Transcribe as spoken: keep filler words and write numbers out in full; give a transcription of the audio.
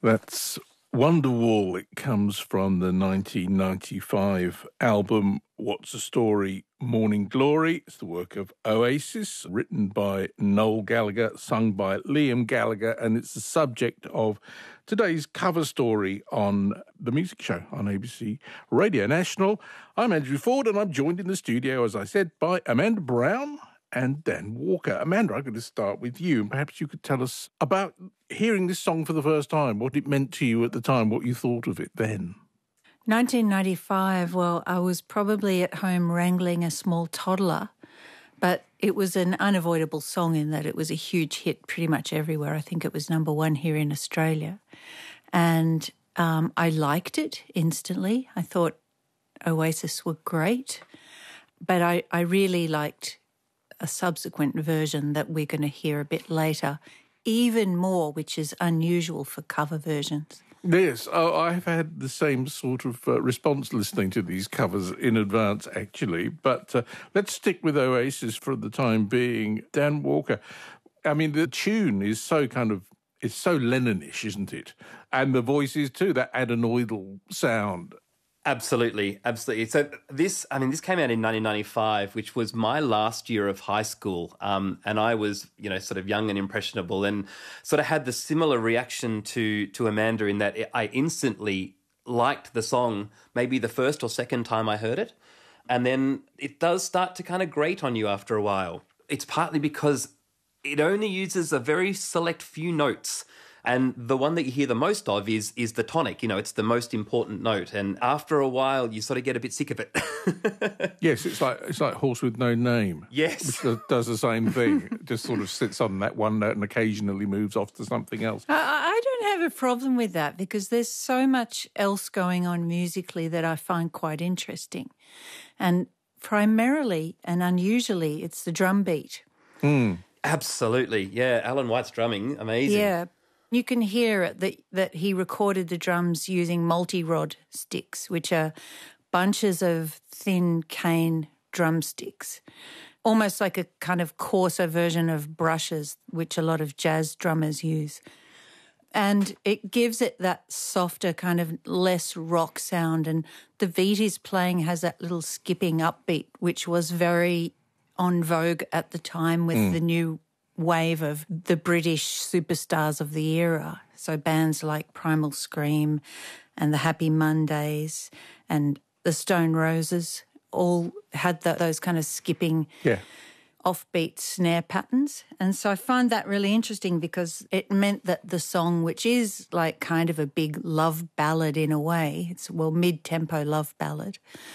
That's Wonderwall. It comes from the nineteen ninety-five album What's the Story? Morning Glory. It's the work of Oasis, written by Noel Gallagher, sung by Liam Gallagher, and it's the subject of today's cover story on The Music Show on A B C Radio National. I'm Andrew Ford, and I'm joined in the studio, as I said, by Amanda Brown and Dan Walker. Amanda, I'm going to start with you, and perhaps you could tell us about hearing this song for the first time, what it meant to you at the time, what you thought of it then. nineteen ninety-five, well, I was probably at home wrangling a small toddler, but it was an unavoidable song in that it was a huge hit pretty much everywhere. I think it was number one here in Australia. And um, I liked it instantly. I thought Oasis were great, but I, I really liked a subsequent version that we're going to hear a bit later, even more, which is unusual for cover versions. Yes, oh, I've had the same sort of uh, response listening to these covers in advance, actually. But uh, let's stick with Oasis for the time being. Dan Walker, I mean, the tune is so kind of, it's so Lennon-ish, isn't it? And the voices too, that adenoidal sound. Absolutely, absolutely. So this, I mean, this came out in nineteen ninety-five, which was my last year of high school, um, and I was, you know, sort of young and impressionable, and sort of had the similar reaction to to Amanda in that I instantly liked the song, maybe the first or second time I heard it, and then it does start to kind of grate on you after a while. It's partly because it only uses a very select few notes. And the one that you hear the most of is is the tonic. You know, it's the most important note. And after a while, you sort of get a bit sick of it. Yes, it's like it's like Horse with No Name. Yes. Which does the same thing. It just sort of sits on that one note and occasionally moves off to something else. I, I don't have a problem with that because there's so much else going on musically that I find quite interesting. And primarily and unusually, it's the drum beat. Mm. Absolutely. Yeah, Alan White's drumming, amazing. Yeah. You can hear it that, that he recorded the drums using multi-rod sticks, which are bunches of thin cane drumsticks, almost like a kind of coarser version of brushes, which a lot of jazz drummers use. And it gives it that softer kind of less rock sound. And the beat he's playing has that little skipping upbeat, which was very on vogue at the time with mm. the new wave of the British superstars of the era. So bands like Primal Scream and the Happy Mondays and the Stone Roses all had the, those kind of skipping yeah. offbeat snare patterns. And so I find that really interesting because it meant that the song, which is like kind of a big love ballad in a way, it's, well, mid-tempo love ballad,